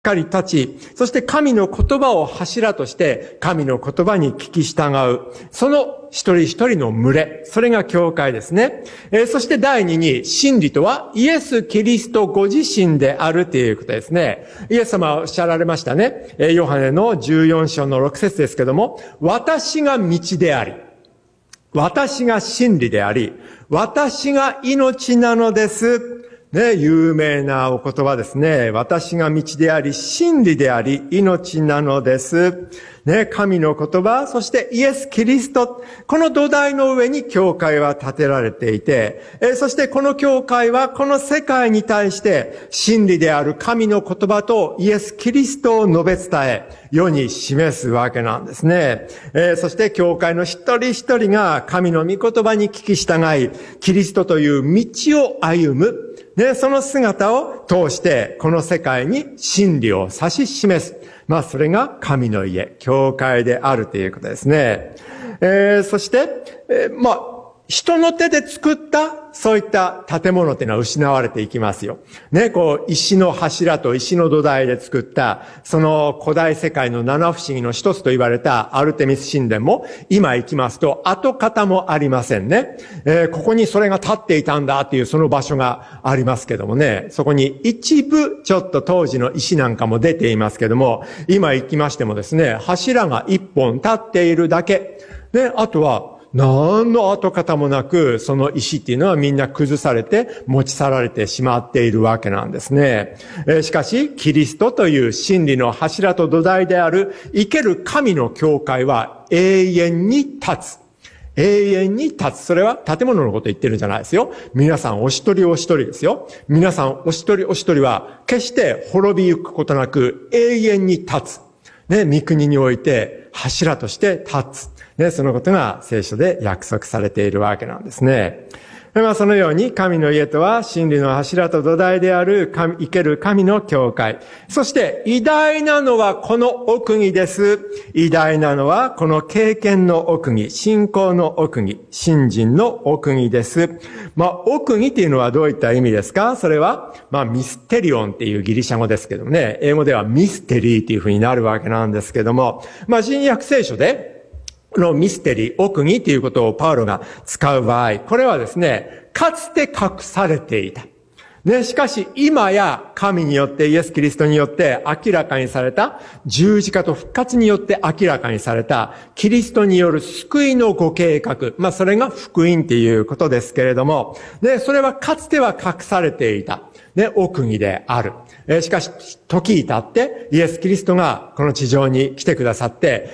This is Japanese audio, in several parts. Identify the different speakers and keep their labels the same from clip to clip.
Speaker 1: かり立ち、そして神の言葉を柱として、神の言葉に聞き従う。その一人一人の群れ。それが教会ですね。そして第二に、真理とはイエス・キリストご自身であるということですね。イエス様はおっしゃられましたね。ヨハネの14章の6節ですけども、私が道であり、私が真理であり、私が命なのです。ね、有名なお言葉ですね。私が道であり、真理であり、命なのです。ね、神の言葉、そしてイエス・キリスト、この土台の上に教会は建てられていて、そしてこの教会はこの世界に対して真理である神の言葉とイエス・キリストを述べ伝え、世に示すわけなんですね。そして教会の一人一人が神の御言葉に聞き従い、キリストという道を歩む。で、その姿を通して、この世界に真理を指し示す。それが神の家、教会であるということですね。そして、人の手で作ったそういった建物っていうのは失われていきますよ。ね、石の柱と石の土台で作った、その古代世界の七不思議の一つと言われたアルテミス神殿も、今行きますと跡形もありませんね。ここにそれが立っていたんだっていうその場所がありますけどもね、そこに一部ちょっと当時の石なんかも出ていますけども、今行きましてもですね、柱が一本立っているだけ。ね、あとは、何の跡形もなく、その石っていうのはみんな崩されて持ち去られてしまっているわけなんですね。しかし、キリストという真理の柱と土台である生ける神の教会は永遠に立つ。永遠に立つ。それは建物のこと言ってるんじゃないですよ。皆さんお一人お一人ですよ。皆さんお一人お一人は決して滅びゆくことなく永遠に立つ。ね、御国において柱として立つ。ね、そのことが聖書で約束されているわけなんですね。そのように神の家とは真理の柱と土台である生ける神の教会。そして偉大なのはこの奥義です。偉大なのはこの経験の奥義、信仰の奥義、信心の奥義です。奥義っていうのはどういった意味ですか？それは、ミステリオンっていうギリシャ語ですけどもね、英語ではミステリーっていうふうになるわけなんですけども、新約聖書で、このミステリー、奥義ということをパウロが使う場合、これはですね、かつて隠されていた。ね、しかし今や神によってイエス・キリストによって明らかにされた十字架と復活によって明らかにされたキリストによる救いのご計画。それが福音っていうことですけれども、ね、それはかつては隠されていた。ね、奥義である。しかし、時至ってイエス・キリストがこの地上に来てくださって、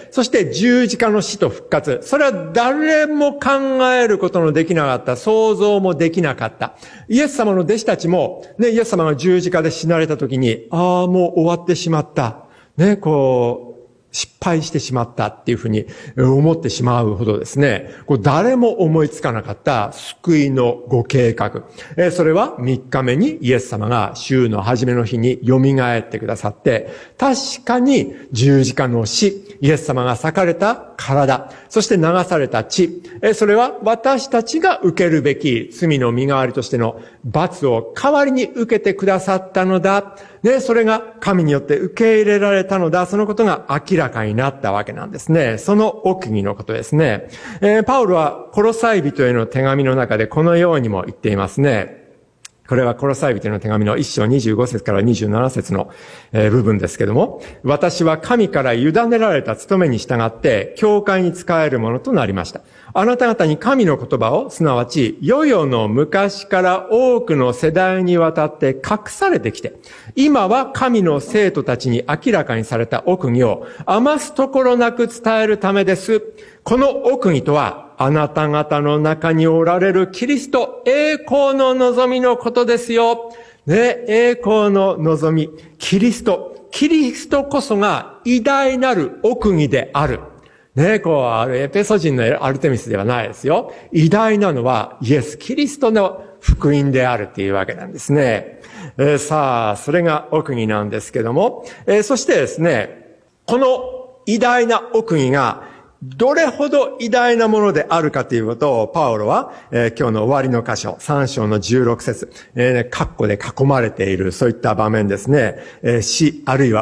Speaker 1: そして十字架の死と復活。それは誰も考えることのできなかった。想像もできなかった。イエス様の弟子たちも、ね、イエス様が十字架で死なれた時に、もう終わってしまった。ね、失敗してしまったっていうふうに思ってしまうほどですね、誰も思いつかなかった救いのご計画。それは3日目にイエス様が週の初めの日に蘇ってくださって、確かに十字架の死、イエス様が裂かれた体、そして流された血、それは私たちが受けるべき罪の身代わりとしての罰を代わりに受けてくださったのだ。ね、それが神によって受け入れられたのだ。そのことが明らかになったわけなんですね。その奥義のことですね。パウロはコロサイ人への手紙の中でこのようにも言っていますね。これはコロサイ人への手紙の1章25節から27節の部分ですけども、私は神から委ねられた務めに従って教会に仕えるものとなりました。あなた方に神の言葉を、すなわち世々の昔から多くの世代にわたって隠されてきて、今は神の生徒たちに明らかにされた奥義を余すところなく伝えるためです。この奥義とは、あなた方の中におられるキリスト、栄光の望みのことですよ。ね、栄光の望み、キリストこそが偉大なる奥義である。ね、エペソ人のアルテミスではないですよ。偉大なのはイエス・キリストの福音であるっていうわけなんですね。さあ、それが奥義なんですけども、そしてですね、この偉大な奥義がどれほど偉大なものであるかということをパウロは、今日の終わりの箇所3章の16節、括弧で囲まれているそういった場面ですね。死あるいは